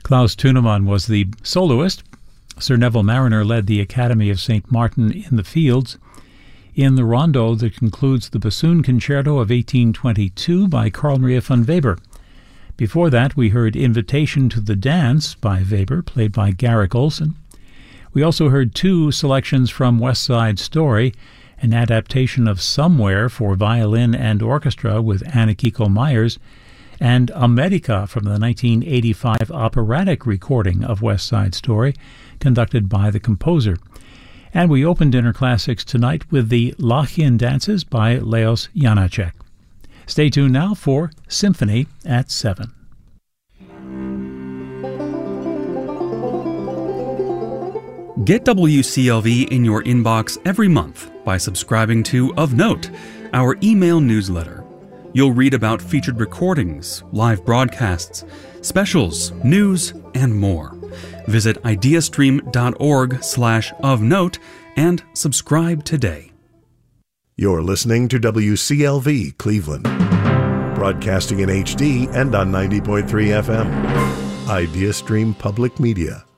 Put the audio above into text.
Klaus Tunemann was the soloist. Sir Neville Marriner led the Academy of St. Martin in the Fields. In the rondo that concludes the Bassoon Concerto of 1822 by Carl Maria von Weber. Before that, we heard Invitation to the Dance by Weber, played by Garrick Olson. We also heard two selections from West Side Story, an adaptation of Somewhere for violin and orchestra with Anna-Kiko Myers, and America from the 1985 operatic recording of West Side Story, conducted by the composer. And we opened Dinner Classics tonight with the Lachien Dances by Leos Janáček. Stay tuned now for Symphony at 7. Get WCLV in your inbox every month by subscribing to Of Note, our email newsletter. You'll read about featured recordings, live broadcasts, specials, news, and more. Visit ideastream.org/ofnote and subscribe today. You're listening to WCLV Cleveland, broadcasting in HD and on 90.3 FM. IdeaStream Public Media.